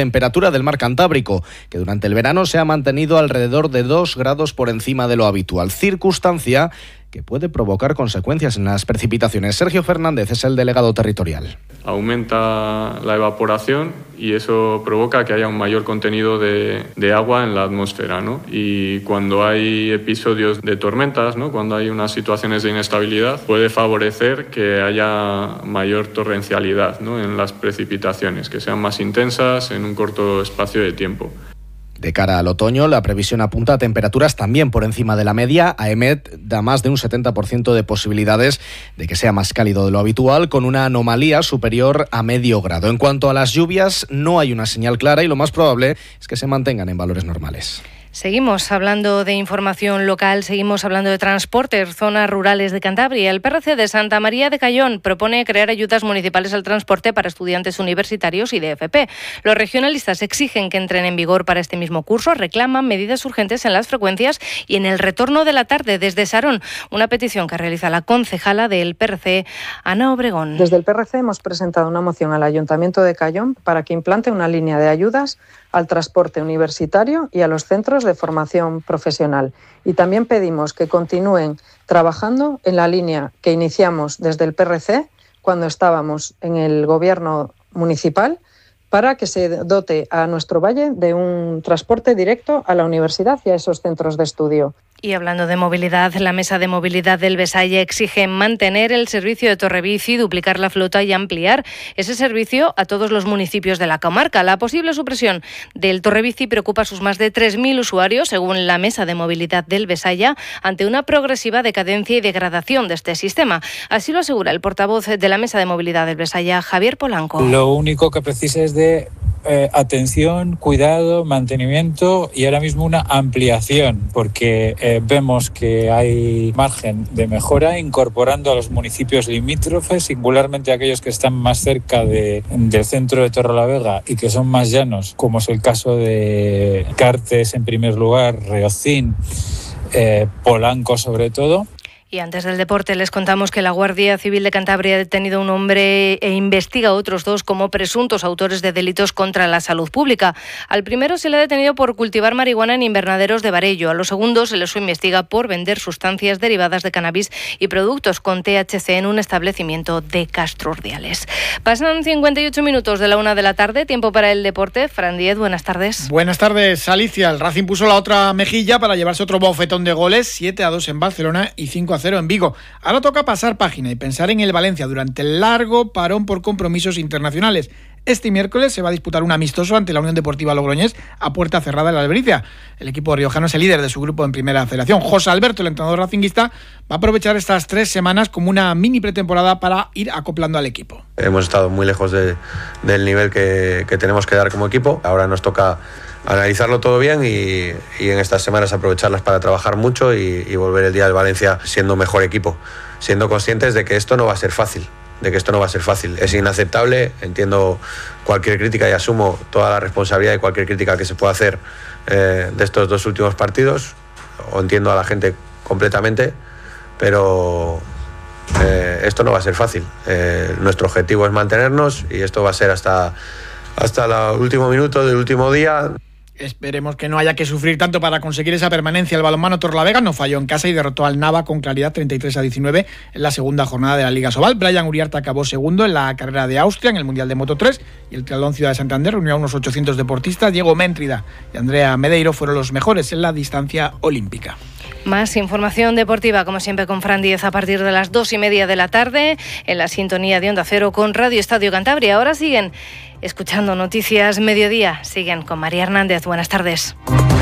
temperatura del mar Cantábrico, que durante el verano se ha mantenido alrededor de 2 grados por encima de lo habitual, circunstancia que puede provocar consecuencias en las precipitaciones. Sergio Fernández es el delegado territorial. Aumenta la evaporación y eso provoca que haya un mayor contenido de agua en la atmósfera, ¿no? Y cuando hay episodios de tormentas, ¿no? Cuando hay unas situaciones de inestabilidad, puede favorecer que haya mayor torrencialidad, ¿no? En las precipitaciones, que sean más intensas en un corto espacio de tiempo. De cara al otoño, la previsión apunta a temperaturas también por encima de la media. AEMET da más de un 70% de posibilidades de que sea más cálido de lo habitual, con una anomalía superior a medio grado. En cuanto a las lluvias, no hay una señal clara y lo más probable es que se mantengan en valores normales. Seguimos hablando de información local, seguimos hablando de transporte, zonas rurales de Cantabria. El PRC de Santa María de Cayón propone crear ayudas municipales al transporte para estudiantes universitarios y de FP. Los regionalistas exigen que entren en vigor para este mismo curso, reclaman medidas urgentes en las frecuencias y en el retorno de la tarde desde Sarón, una petición que realiza la concejala del PRC, Ana Obregón. Desde el PRC hemos presentado una moción al Ayuntamiento de Cayón para que implante una línea de ayudas al transporte universitario y a los centros de formación profesional. Y también pedimos que continúen trabajando en la línea que iniciamos desde el PRC cuando estábamos en el gobierno municipal, para que se dote a nuestro valle de un transporte directo a la universidad y a esos centros de estudio. Y hablando de movilidad, la Mesa de Movilidad del Besaya exige mantener el servicio de Torrebici, duplicar la flota y ampliar ese servicio a todos los municipios de la comarca. La posible supresión del Torrebici preocupa a sus más de 3.000 usuarios, según la Mesa de Movilidad del Besaya, ante una progresiva decadencia y degradación de este sistema. Así lo asegura el portavoz de la Mesa de Movilidad del Besaya, Javier Polanco. Lo único que precisa es de atención, cuidado, mantenimiento y ahora mismo una ampliación, porque vemos que hay margen de mejora incorporando a los municipios limítrofes, singularmente aquellos que están más cerca del centro de Torrelavega y que son más llanos, como es el caso de Cartes en primer lugar, Reocín, Polanco sobre todo. Y antes del deporte les contamos que la Guardia Civil de Cantabria ha detenido a un hombre e investiga a otros 2 como presuntos autores de delitos contra la salud pública. Al primero se le ha detenido por cultivar marihuana en invernaderos de Barello. A los segundos se les investiga por vender sustancias derivadas de cannabis y productos con THC en un establecimiento de Castro Urdiales. Pasan 58 minutos de la 1 de la tarde, tiempo para el deporte. Fran Díez, buenas tardes. Buenas tardes, Alicia. El Racing puso la otra mejilla para llevarse otro bofetón de goles, 7-2 en Barcelona y 5-0 en Vigo. Ahora toca pasar página y pensar en el Valencia durante el largo parón por compromisos internacionales. Este miércoles se va a disputar un amistoso ante la Unión Deportiva Logroñés a puerta cerrada en la Albericia. El equipo riojano es el líder de su grupo en Primera Federación. José Alberto, el entrenador racinguista, va a aprovechar estas 3 semanas como una mini pretemporada para ir acoplando al equipo. Hemos estado muy lejos del nivel que tenemos que dar como equipo. Ahora nos toca analizarlo todo bien y en estas semanas aprovecharlas para trabajar mucho y volver el día del Valencia siendo mejor equipo, siendo conscientes de que esto no va a ser fácil. Es inaceptable, entiendo cualquier crítica y asumo toda la responsabilidad de cualquier crítica que se pueda hacer de estos 2 últimos partidos, o entiendo a la gente completamente, pero esto no va a ser fácil. Nuestro objetivo es mantenernos y esto va a ser hasta el último minuto del último día. Esperemos que no haya que sufrir tanto para conseguir esa permanencia. El balonmano Torrelavega no falló en casa y derrotó al Nava con claridad 33-19 en la segunda jornada de la Liga Sobal. Brian Uriarte acabó segundo en la carrera de Austria en el Mundial de Moto 3 y el Triatlón Ciudad de Santander reunió a unos 800 deportistas. Diego Méntrida y Andrea Medeiro fueron los mejores en la distancia olímpica. Más información deportiva, como siempre, con Fran Díez a partir de las 2:30 de la tarde en la sintonía de Onda Cero con Radio Estadio Cantabria. Ahora siguen escuchando Noticias Mediodía. Siguen con María Hernández. Buenas tardes.